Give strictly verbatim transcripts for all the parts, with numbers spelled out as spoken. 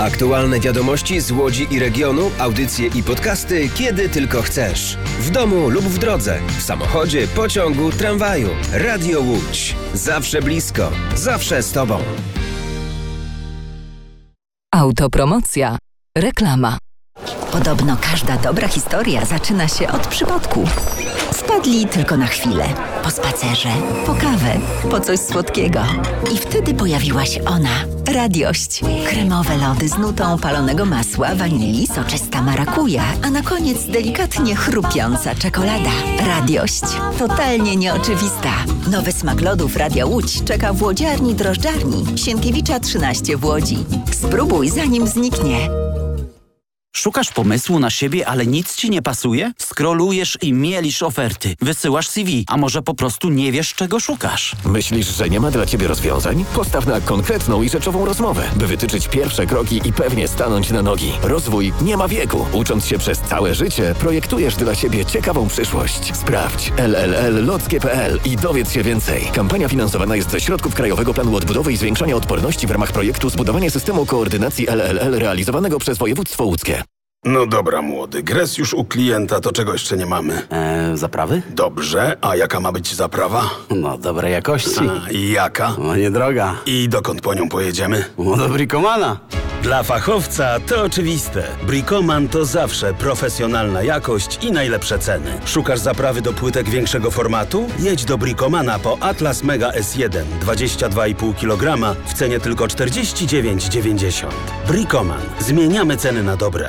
Aktualne wiadomości z Łodzi i regionu, audycje i podcasty, kiedy tylko chcesz. W domu lub w drodze, w samochodzie, pociągu, tramwaju. Radio Łódź. Zawsze blisko, zawsze z Tobą. Autopromocja. Reklama. Podobno każda dobra historia zaczyna się od przypadku. Wpadli tylko na chwilę. Po spacerze, po kawę, po coś słodkiego. I wtedy pojawiła się ona. Radiość. Kremowe lody z nutą palonego masła, wanilii, soczysta marakuja, a na koniec delikatnie chrupiąca czekolada. Radiość. Totalnie nieoczywista. Nowy smak lodów Radia Łódź czeka w łodziarni drożdżarni Sienkiewicza trzynaście w Łodzi. Spróbuj zanim zniknie. Szukasz pomysłu na siebie, ale nic ci nie pasuje? Scrollujesz i mielisz oferty. Wysyłasz C V, a może po prostu nie wiesz, czego szukasz? Myślisz, że nie ma dla ciebie rozwiązań? Postaw na konkretną i rzeczową rozmowę, by wytyczyć pierwsze kroki i pewnie stanąć na nogi. Rozwój nie ma wieku. Ucząc się przez całe życie, projektujesz dla siebie ciekawą przyszłość. Sprawdź l l l lockie kropka p l i dowiedz się więcej. Kampania finansowana jest ze środków Krajowego Planu Odbudowy i Zwiększania Odporności w ramach projektu Zbudowanie systemu koordynacji L L L realizowanego przez województwo łódzkie. No dobra, młody, gres już u klienta, to czego jeszcze nie mamy? Eee, zaprawy? Dobrze, a jaka ma być zaprawa? No, dobrej jakości. A, i jaka? No, niedroga. I dokąd po nią pojedziemy? No, do Bricomana. Dla fachowca to oczywiste. Bricoman to zawsze profesjonalna jakość i najlepsze ceny. Szukasz zaprawy do płytek większego formatu? Jedź do Bricomana po Atlas Mega S jeden dwadzieścia dwa i pół kilograma w cenie tylko czterdzieści dziewięć dziewięćdziesiąt. Bricoman. Zmieniamy ceny na dobre.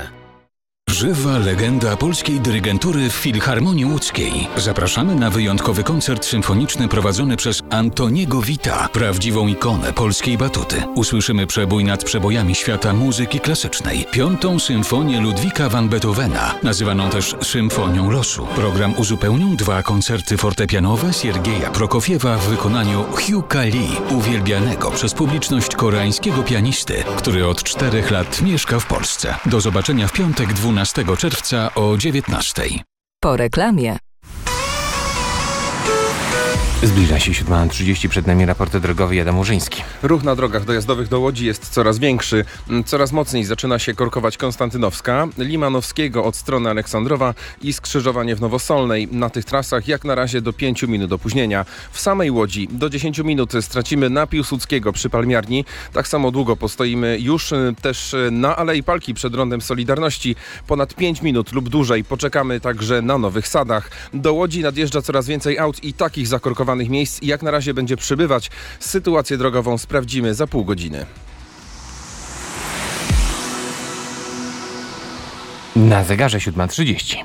Żywa legenda polskiej dyrygentury w Filharmonii Łódzkiej. Zapraszamy na wyjątkowy koncert symfoniczny prowadzony przez Antoniego Wita, prawdziwą ikonę polskiej batuty. Usłyszymy przebój nad przebojami świata muzyki klasycznej. Piątą symfonię Ludwika van Beethovena, nazywaną też Symfonią Losu. Program uzupełnią dwa koncerty fortepianowe Siergieja Prokofiewa w wykonaniu Hugh Lee, uwielbianego przez publiczność koreańskiego pianisty, który od czterech lat mieszka w Polsce. Do zobaczenia w piątek dwunastego czerwca o dziewiętnastej. Po reklamie. Zbliża się siódma trzydzieści, przed nami raport drogowy, Adam Murzyński. Ruch na drogach dojazdowych do Łodzi jest coraz większy. Coraz mocniej zaczyna się korkować Konstantynowska, Limanowskiego od strony Aleksandrowa i skrzyżowanie w Nowosolnej. Na tych trasach jak na razie do pięciu minut opóźnienia. W samej Łodzi do dziesięciu minut stracimy na Piłsudskiego przy Palmiarni. Tak samo długo postoimy już też na Alei Palki przed Rondem Solidarności. Ponad pięć minut lub dłużej poczekamy także na Nowych Sadach. Do Łodzi nadjeżdża coraz więcej aut i takich zakorkowanych miejsc jak na razie będzie przybywać. Sytuację drogową sprawdzimy za pół godziny. Na zegarze siódma trzydzieści.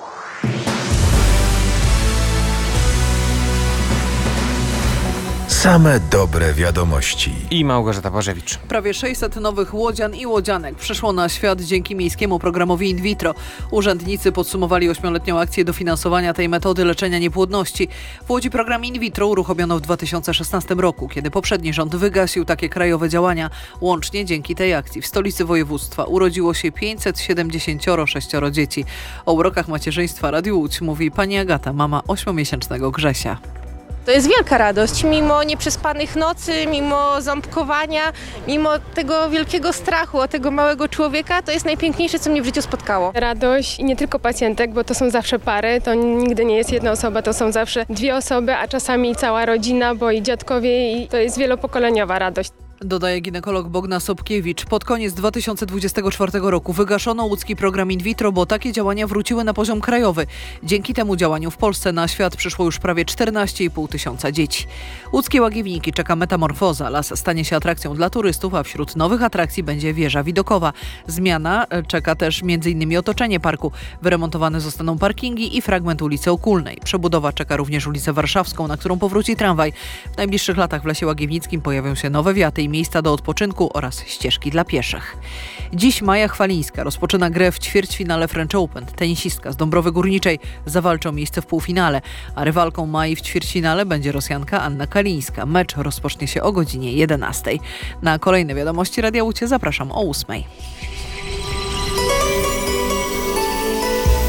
Same dobre wiadomości. I Małgorzata Bożewicz. Prawie sześćset nowych łodzian i łodzianek przyszło na świat dzięki miejskiemu programowi in vitro. Urzędnicy podsumowali ośmioletnią akcję dofinansowania tej metody leczenia niepłodności. W Łodzi program in vitro uruchomiono w dwa tysiące szesnastym roku, kiedy poprzedni rząd wygasił takie krajowe działania. Łącznie dzięki tej akcji w stolicy województwa urodziło się pięćset siedemdziesiąt sześć dzieci. O urokach macierzyństwa Radiu Łódź mówi pani Agata, mama ośmiomiesięcznego Grzesia. To jest wielka radość, mimo nieprzespanych nocy, mimo ząbkowania, mimo tego wielkiego strachu o tego małego człowieka, to jest najpiękniejsze, co mnie w życiu spotkało. Radość i nie tylko pacjentek, bo to są zawsze pary, to nigdy nie jest jedna osoba, to są zawsze dwie osoby, a czasami cała rodzina, bo i dziadkowie, i to jest wielopokoleniowa radość. Dodaje ginekolog Bogna Sobkiewicz. Pod koniec dwa tysiące dwudziestego czwartego roku wygaszono łódzki program in vitro, bo takie działania wróciły na poziom krajowy. Dzięki temu działaniu w Polsce na świat przyszło już prawie czternaście i pół tysiąca dzieci. Łódzkie Łagiewniki czeka metamorfoza. Las stanie się atrakcją dla turystów, a wśród nowych atrakcji będzie wieża widokowa. Zmiana czeka też między innymi otoczenie parku. Wyremontowane zostaną parkingi i fragment ulicy Okulnej. Przebudowa czeka również ulicę Warszawską, na którą powróci tramwaj. W najbliższych latach w Lesie Łagiewnickim pojawią się nowe wiaty i miejsca do odpoczynku oraz ścieżki dla pieszych. Dziś Maja Chwalińska rozpoczyna grę w ćwierćfinale French Open. Tenisistka z Dąbrowy Górniczej zawalczy o miejsce w półfinale, a rywalką Mai w ćwierćfinale będzie Rosjanka Anna Kalińska. Mecz rozpocznie się o godzinie jedenastej. Na kolejne wiadomości Radia Łódź zapraszam o ósmej.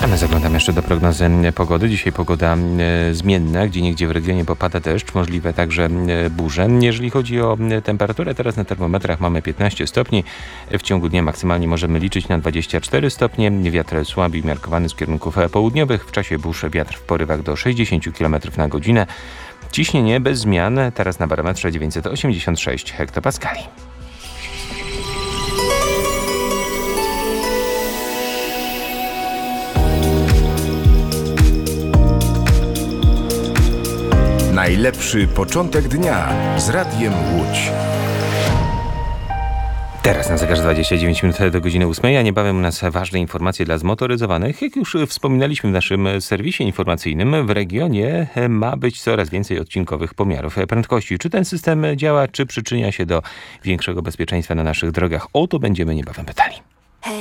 A my zaglądamy jeszcze do prognozy pogody. Dzisiaj pogoda e, zmienna, gdzieniegdzie w regionie popada deszcz, możliwe także e, burze. Jeżeli chodzi o e, temperaturę, teraz na termometrach mamy piętnaście stopni. W ciągu dnia maksymalnie możemy liczyć na dwadzieścia cztery stopnie. Wiatr słaby i miarkowany z kierunków południowych. W czasie burz wiatr w porywach do sześćdziesiąt kilometrów na godzinę. Ciśnienie bez zmian, teraz na barometrze dziewięćset osiemdziesiąt sześć hektopaskali. Najlepszy początek dnia z Radiem Łódź. Teraz na zegarze dwadzieścia dziewięć minut do godziny ósmej, a niebawem u nas ważne informacje dla zmotoryzowanych. Jak już wspominaliśmy w naszym serwisie informacyjnym, w regionie ma być coraz więcej odcinkowych pomiarów prędkości. Czy ten system działa, czy przyczynia się do większego bezpieczeństwa na naszych drogach? O to będziemy niebawem pytali.